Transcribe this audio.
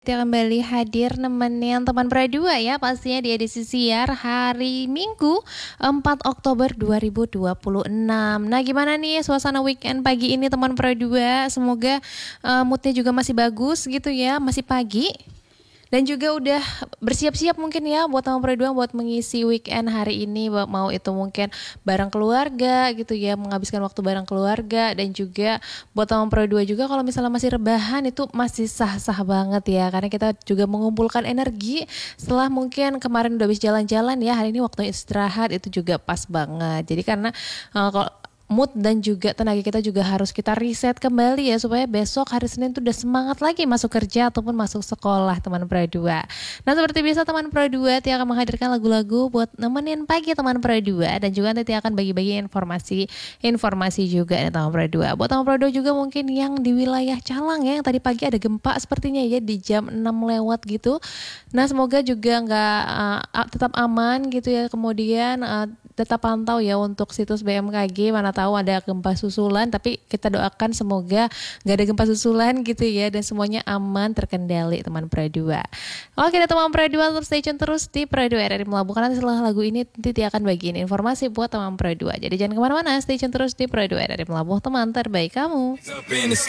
Kita kembali hadir nemenin teman Pradua ya pastinya di edisi siar hari Minggu 4 Oktober 2026. Nah gimana nih suasana weekend pagi ini teman Pradua? Semoga moodnya juga masih bagus gitu ya, masih pagi. Dan juga udah bersiap-siap mungkin ya buat teman Pradua buat mengisi weekend hari ini. Mau itu mungkin bareng keluarga gitu ya, menghabiskan waktu bareng keluarga. Dan juga buat teman Pradua juga kalau misalnya masih rebahan itu masih sah-sah banget ya. Karena kita juga mengumpulkan energi setelah mungkin kemarin udah habis jalan-jalan ya. Hari ini waktu istirahat itu juga pas banget. Jadi karena kalau mood dan juga tenaga kita juga harus kita reset kembali ya supaya besok hari Senin tuh udah semangat lagi masuk kerja ataupun masuk sekolah teman Pradua. Nah seperti biasa teman Pradua Tia akan menghadirkan lagu-lagu buat nemenin pagi teman Pradua dan juga nanti Tia akan bagi-bagi informasi juga nih teman Pradua. Buat teman Pradua juga mungkin yang di wilayah Calang ya yang tadi pagi ada gempa sepertinya ya di jam 6 lewat gitu. Nah semoga juga tetap aman gitu ya, kemudian tetap pantau ya untuk situs BMKG, mana tahu ada gempa susulan, tapi kita doakan semoga gak ada gempa susulan gitu ya dan semuanya aman terkendali teman Pradua. Oke teman Pradua, tetap stay tune terus di Pradua RRI Melabuhkan. Nanti setelah lagu ini nanti akan bagiin informasi buat teman Pradua, jadi jangan kemana-mana, stay tune terus di Pradua RRI Melabuh, teman terbaik kamu.